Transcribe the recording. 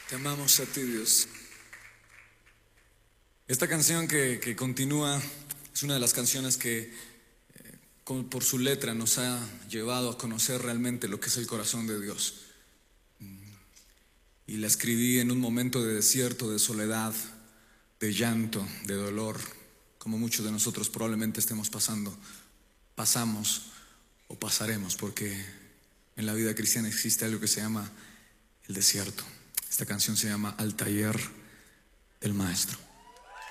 Te amamos a ti, Dios. Esta canción que continúa es una de las canciones que por su letra nos ha llevado a conocer realmente lo que es el corazón de Dios. Y la escribí en un momento de desierto, de soledad, de llanto, de dolor, como muchos de nosotros probablemente estemos pasando, pasamos o pasaremos, porque en la vida cristiana existe algo que se llama el desierto. Esta canción se llama Al taller del maestro.